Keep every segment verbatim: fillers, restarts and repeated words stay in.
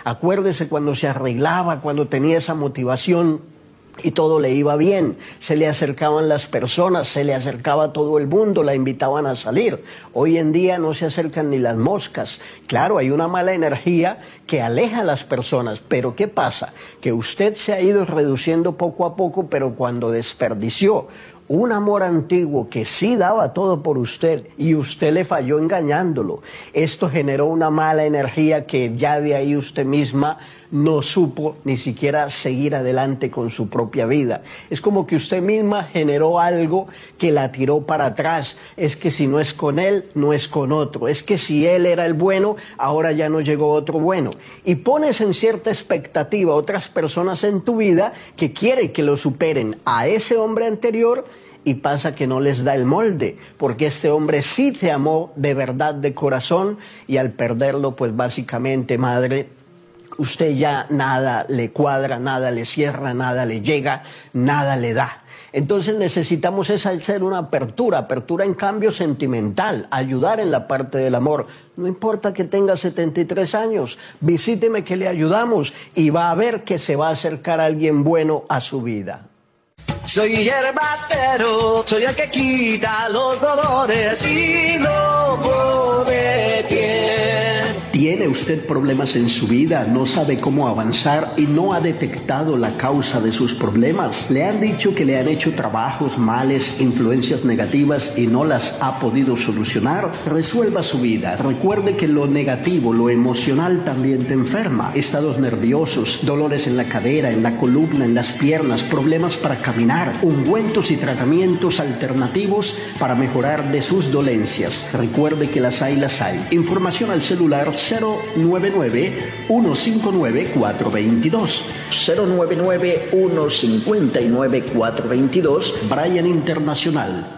Acuérdese cuando se arreglaba, cuando tenía esa motivación y todo le iba bien, se le acercaban las personas, se le acercaba todo el mundo, la invitaban a salir. Hoy en día no se acercan ni las moscas. Claro, hay una mala energía que aleja a las personas, pero ¿qué pasa? Que usted se ha ido reduciendo poco a poco, pero cuando desperdició un amor antiguo que sí daba todo por usted y usted le falló engañándolo, esto generó una mala energía que ya de ahí usted misma no supo ni siquiera seguir adelante con su propia vida. Es como que usted misma generó algo que la tiró para atrás. Es que si no es con él, no es con otro. Es que si él era el bueno, ahora ya no llegó otro bueno. Y pones en cierta expectativa a otras personas en tu vida que quiere que lo superen a ese hombre anterior, y pasa que no les da el molde, porque este hombre sí te amó de verdad, de corazón, y al perderlo, pues básicamente, madre, usted ya nada le cuadra, nada le cierra, nada le llega, nada le da. Entonces necesitamos es hacer una apertura, apertura en cambio sentimental, ayudar en la parte del amor. No importa que tenga setenta y tres años, visíteme que le ayudamos y va a ver que se va a acercar alguien bueno a su vida. Soy hierbatero, soy el que quita los dolores y lobo de piel. ¿Tiene usted problemas en su vida? ¿No sabe cómo avanzar y no ha detectado la causa de sus problemas? ¿Le han dicho que le han hecho trabajos, males, influencias negativas y no las ha podido solucionar? Resuelva su vida. Recuerde que lo negativo, lo emocional también te enferma. Estados nerviosos, dolores en la cadera, en la columna, en las piernas, problemas para caminar, ungüentos y tratamientos alternativos para mejorar de sus dolencias. Recuerde que las hay, las hay. Información al celular cero nueve nueve, uno cinco nueve, cuatro dos dos. cero nueve nueve, uno cinco nueve, cuatro dos dos. Brian Internacional.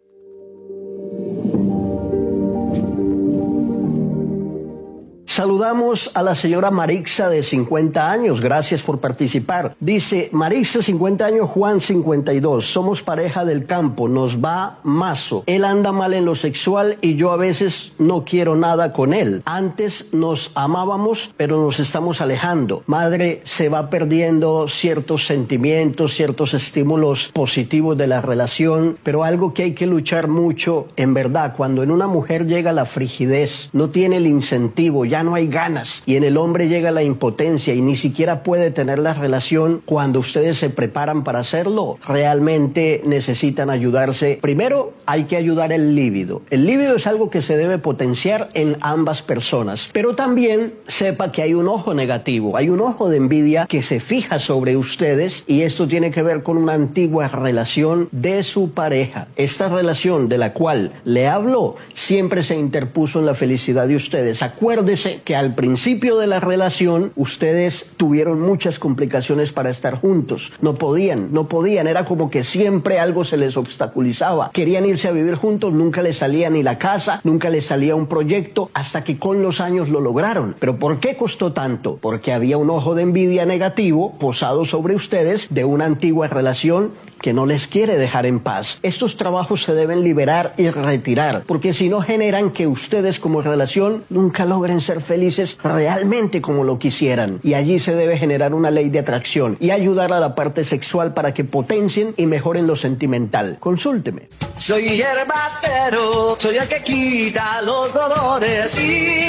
Saludamos a la señora Marixa de cincuenta años, gracias por participar. Dice, Marixa cincuenta años, Juan cincuenta y dos, somos pareja del campo, nos va mazo. Él anda mal en lo sexual y yo a veces no quiero nada con él. Antes nos amábamos, pero nos estamos alejando. Madre, se va perdiendo ciertos sentimientos, ciertos estímulos positivos de la relación, pero algo que hay que luchar mucho, en verdad, cuando en una mujer llega la frigidez, no tiene el incentivo, ya no hay ganas, y en el hombre llega la impotencia y ni siquiera puede tener la relación cuando ustedes se preparan para hacerlo, realmente necesitan ayudarse. Primero hay que ayudar el líbido. El líbido es algo que se debe potenciar en ambas personas, pero también sepa que hay un ojo negativo, hay un ojo de envidia que se fija sobre ustedes, y esto tiene que ver con una antigua relación de su pareja. Esta relación de la cual le hablo siempre se interpuso en la felicidad de ustedes. Acuérdese que al principio de la relación ustedes tuvieron muchas complicaciones para estar juntos. No podían, no podían, era como que siempre algo se les obstaculizaba. Querían irse a vivir juntos, nunca les salía ni la casa, nunca les salía un proyecto, hasta que con los años lo lograron. ¿Pero por qué costó tanto? Porque había un ojo de envidia negativo posado sobre ustedes de una antigua relación que no les quiere dejar en paz. Estos trabajos se deben liberar y retirar, porque si no generan que ustedes como relación nunca logren ser felices realmente como lo quisieran. Y allí se debe generar una ley de atracción y ayudar a la parte sexual para que potencien y mejoren lo sentimental. Consúlteme. Soy hierbatero, soy el que quita los dolores y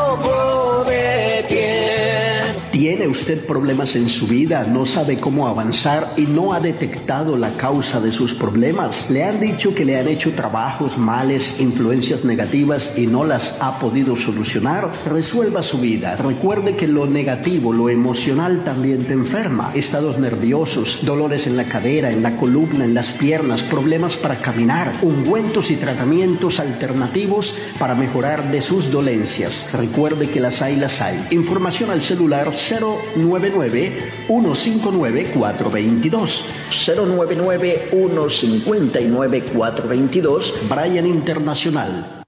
lobo de piel. ¿Tiene usted problemas en su vida? ¿No sabe cómo avanzar y no ha detectado la causa de sus problemas? ¿Le han dicho que le han hecho trabajos, males, influencias negativas y no las ha podido solucionar? Resuelva su vida. Recuerde que lo negativo, lo emocional también te enferma. Estados nerviosos, dolores en la cadera, en la columna, en las piernas, problemas para caminar, ungüentos y tratamientos alternativos para mejorar de sus dolencias. Recuerde que las hay, las hay. Información al celular cero nueve nueve, uno cinco nueve, cuatro dos dos. cero nueve nueve, uno cinco nueve, cuatro dos dos. Brian Internacional.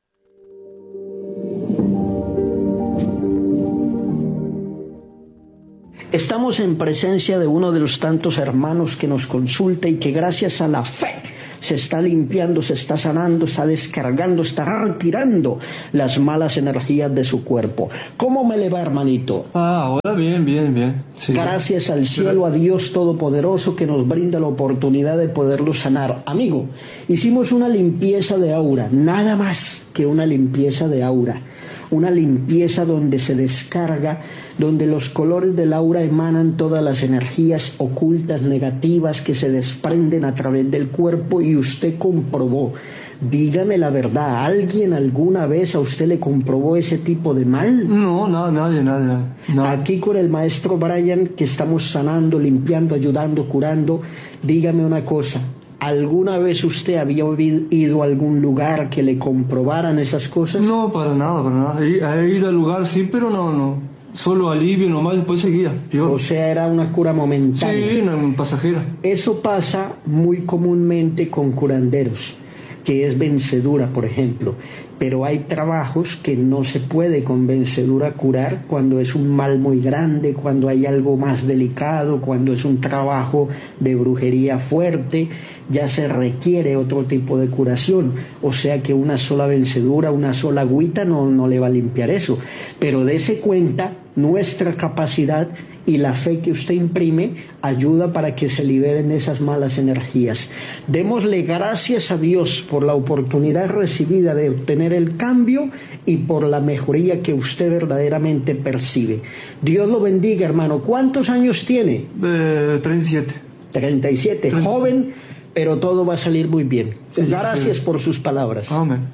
Estamos en presencia de uno de los tantos hermanos que nos consulta y que gracias a la fe se está limpiando, se está sanando, está descargando, está retirando las malas energías de su cuerpo. ¿Cómo me le va, hermanito? Ah, ahora bien, bien, bien. Sí. Gracias al cielo, a Dios Todopoderoso que nos brinda la oportunidad de poderlo sanar. Amigo, hicimos una limpieza de aura, nada más que una limpieza de aura. Una limpieza donde se descarga, donde los colores del aura emanan todas las energías ocultas, negativas que se desprenden a través del cuerpo, y usted comprobó. Dígame la verdad, ¿alguien alguna vez a usted le comprobó ese tipo de mal? No, no, nadie, nadie, nadie. Aquí con el maestro Brian, que estamos sanando, limpiando, ayudando, curando, dígame una cosa. ¿Alguna vez usted había ido a algún lugar que le comprobaran esas cosas? No, para nada, para nada. He, he ido al lugar, sí, pero no, no. Solo alivio nomás, después seguía. Peor. O sea, era una cura momentánea. Sí, una pasajera. Eso pasa muy comúnmente con curanderos, que es vencedura, por ejemplo. Pero hay trabajos que no se puede con vencedura curar cuando es un mal muy grande, cuando hay algo más delicado, cuando es un trabajo de brujería fuerte, ya se requiere otro tipo de curación. O sea que una sola vencedura, una sola agüita no, no le va a limpiar eso. Pero dése cuenta, nuestra capacidad y la fe que usted imprime ayuda para que se liberen esas malas energías. Démosle gracias a Dios por la oportunidad recibida de obtener el cambio y por la mejoría que usted verdaderamente percibe. Dios lo bendiga, hermano. ¿Cuántos años tiene? Eh, treinta y siete. treinta y siete. treinta. Joven, pero todo va a salir muy bien. Sí, gracias sí. por sus palabras. Amén.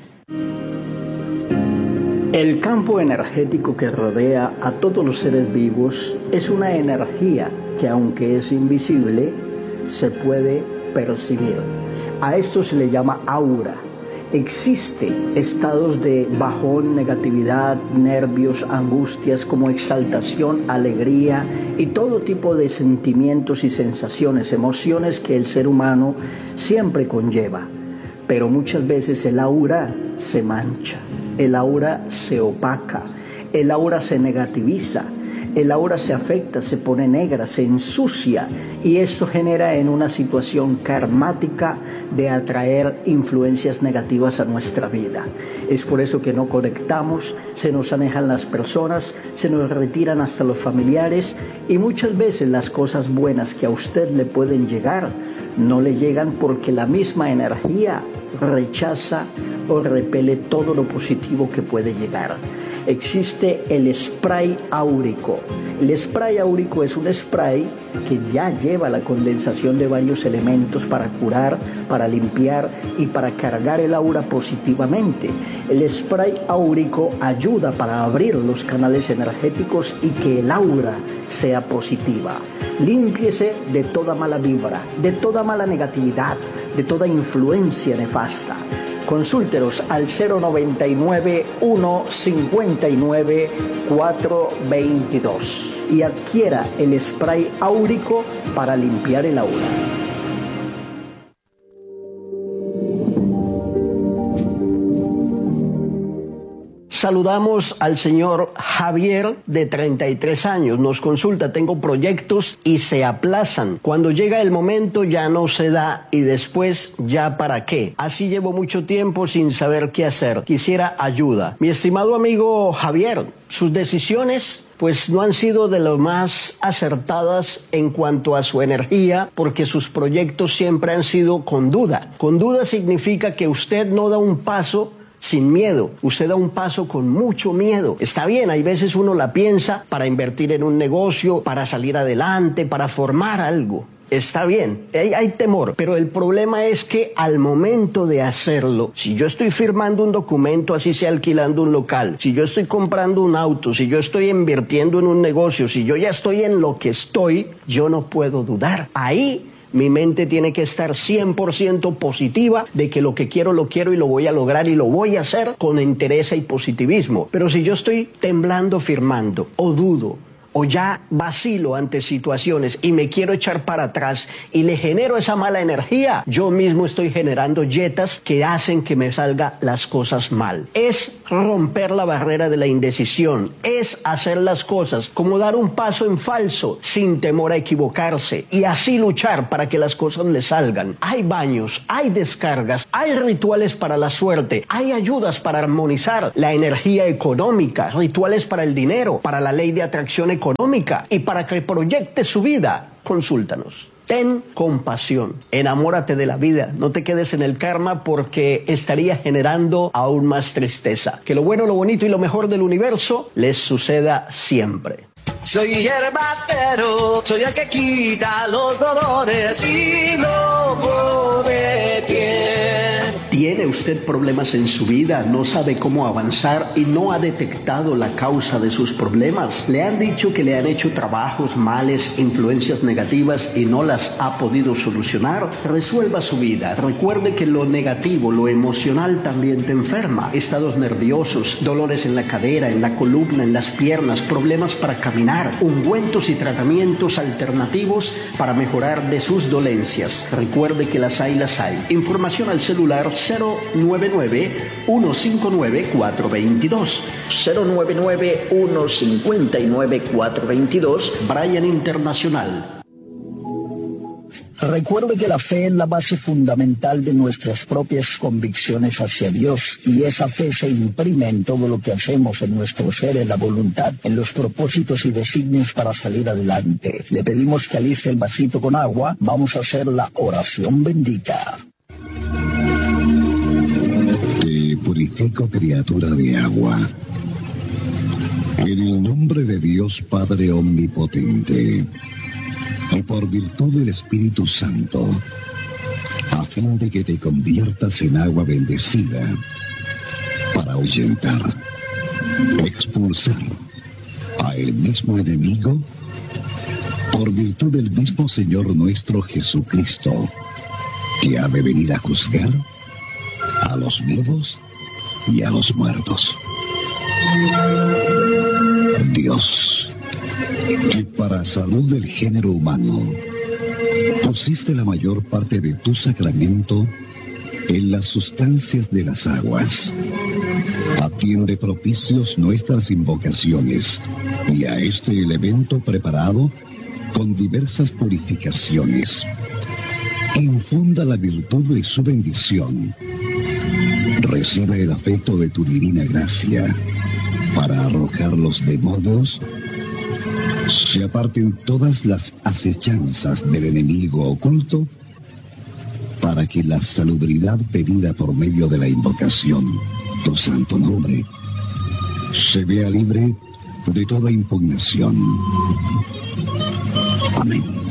El campo energético que rodea a todos los seres vivos es una energía que, aunque es invisible, se puede percibir. A esto se le llama aura. Existe estados de bajón, negatividad, nervios, angustias, como exaltación, alegría y todo tipo de sentimientos y sensaciones, emociones que el ser humano siempre conlleva. Pero muchas veces el aura se mancha. El aura se opaca, el aura se negativiza, el aura se afecta, se pone negra, se ensucia, y esto genera en una situación karmática de atraer influencias negativas a nuestra vida. Es por eso que no conectamos, se nos alejan las personas, se nos retiran hasta los familiares, y muchas veces las cosas buenas que a usted le pueden llegar no le llegan porque la misma energía rechaza o repele todo lo positivo que puede llegar. Existe el spray áurico. El spray áurico es un spray que ya lleva la condensación de varios elementos para curar, para limpiar y para cargar el aura positivamente. El spray áurico ayuda para abrir los canales energéticos y que el aura sea positiva. Límpiese de toda mala vibra, de toda mala negatividad, de toda influencia nefasta. Consúltenos al cero noventa y nueve, uno cincuenta y nueve, cuatro veintidós y adquiera el spray áurico para limpiar el aura. Saludamos al señor Javier, de treinta y tres años. Nos consulta: tengo proyectos y se aplazan. Cuando llega el momento ya no se da, y después ya para qué. Así llevo mucho tiempo sin saber qué hacer. Quisiera ayuda. Mi estimado amigo Javier, sus decisiones pues no han sido de lo más acertadas en cuanto a su energía, porque sus proyectos siempre han sido con duda. Con duda significa que usted no da un paso sin miedo, usted da un paso con mucho miedo. Está bien, hay veces uno la piensa para invertir en un negocio, para salir adelante, para formar algo. Está bien, hay, hay temor, pero el problema es que al momento de hacerlo, si yo estoy firmando un documento, así sea alquilando un local, si yo estoy comprando un auto, si yo estoy invirtiendo en un negocio, si yo ya estoy en lo que estoy, yo no puedo dudar. Ahí mi mente tiene que estar cien por ciento positiva de que lo que quiero, lo quiero y lo voy a lograr y lo voy a hacer con entereza y positivismo. Pero si yo estoy temblando firmando, o dudo, o ya vacilo ante situaciones y me quiero echar para atrás y le genero esa mala energía, yo mismo estoy generando yetas que hacen que me salgan las cosas mal. Es romper la barrera de la indecisión, es hacer las cosas como dar un paso en falso sin temor a equivocarse y así luchar para que las cosas le salgan. Hay baños, hay descargas, hay rituales para la suerte, hay ayudas para armonizar la energía económica, rituales para el dinero, para la ley de atracción económica y para que proyecte su vida. Consúltanos. Ten compasión, enamórate de la vida, no te quedes en el karma porque estaría generando aún más tristeza. Que lo bueno, lo bonito y lo mejor del universo les suceda siempre. Soy yerbatero, soy el que quita los dolores y lobo de piel. ¿Tiene usted problemas en su vida? ¿No sabe cómo avanzar y no ha detectado la causa de sus problemas? ¿Le han dicho que le han hecho trabajos, males, influencias negativas y no las ha podido solucionar? Resuelva su vida. Recuerde que lo negativo, lo emocional también te enferma. Estados nerviosos, dolores en la cadera, en la columna, en las piernas, problemas para caminar, ungüentos y tratamientos alternativos para mejorar de sus dolencias. Recuerde que las hay, las hay. Información al celular cero nueve nueve, uno cinco nueve, cuatro dos dos. cero nueve nueve, uno cinco nueve, cuatro dos dos. Brian Internacional. Recuerde que la fe es la base fundamental de nuestras propias convicciones hacia Dios y esa fe se imprime en todo lo que hacemos, en nuestro ser, en la voluntad, en los propósitos y designios para salir adelante. Le pedimos que aliste el vasito con agua. Vamos a hacer la oración bendita. Te purifico, criatura de agua, en el nombre de Dios Padre Omnipotente, y por virtud del Espíritu Santo, a fin de que te conviertas en agua bendecida, para ahuyentar, expulsar a el mismo enemigo, por virtud del mismo Señor nuestro Jesucristo, que ha de venir a juzgar a los vivos y a los muertos. Dios, que para salud del género humano pusiste la mayor parte de tu sacramento en las sustancias de las aguas, atiende propicios nuestras invocaciones y a este elemento preparado con diversas purificaciones. Infunda la virtud de su bendición. Recibe el afecto de tu divina gracia para arrojar los demonios, se aparten todas las acechanzas del enemigo oculto, para que la salubridad pedida por medio de la invocación, tu santo nombre, se vea libre de toda impugnación. Amén.